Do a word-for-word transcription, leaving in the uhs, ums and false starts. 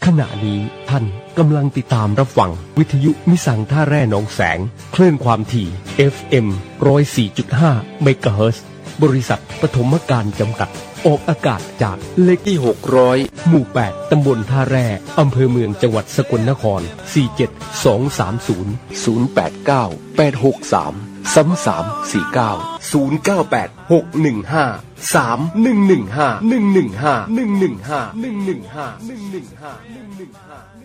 ณะนี้ท่านกำลังติดตามรับฟังวิทยุมิสังท่าแร่หนองแสงคลื่นความถี่ เอฟ เอ็ม หนึ่งศูนย์สี่จุดห้า เมกะเฮิรตซ์บริษัทปฐมการจำกัดออกอากาศจากเลขที่หกร้อยหมู่แปดตำบลท่าแร่อำเภอเมืองจังหวัดสกลนครสี่เจ็ดสองสามศูนย์ ศูนย์แปดเก้า แปดหกสาม สามสามสี่เก้า ศูนย์เก้าแปด หกหนึ่งห้า สามหนึ่งหนึ่งห้า หนึ่งหนึ่งห้า หนึ่งหนึ่งห้า หนึ่งหนึ่งห้า หนึ่งหนึ่งห้า หนึ่งหนึ่งห้า